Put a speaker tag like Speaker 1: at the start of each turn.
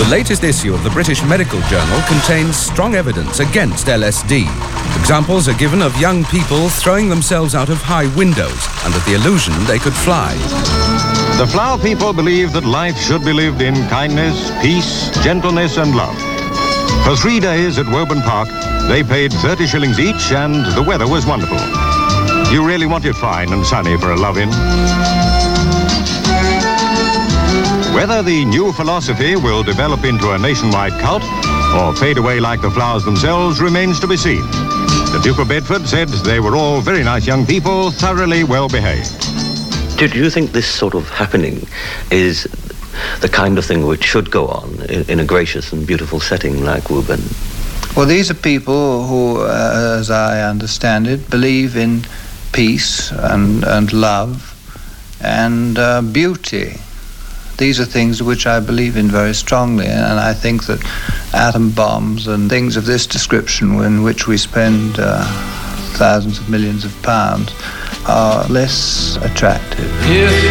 Speaker 1: The latest issue of the British Medical Journal contains strong evidence against LSD. Examples are given of young people throwing themselves out of high windows under the illusion they could fly.
Speaker 2: The Flower people believe that life should be lived in kindness, peace, gentleness and love. For 3 days at Woburn Park, they paid 30 shillings each and the weather was wonderful. You really want it fine and sunny for a love-in. Whether the new philosophy will develop into a nationwide cult or fade away like the flowers themselves remains to be seen. The Duke of Bedford said they were all very nice young people, thoroughly well behaved.
Speaker 3: Do you think this sort of happening is the kind of thing which should go on in a gracious and beautiful setting like Woburn?
Speaker 4: Well, these are people who, as I understand it, believe in peace and love and beauty. These are things which I believe in very strongly, and I think that atom bombs and things of this description, in which we spend thousands of millions of pounds, are less attractive.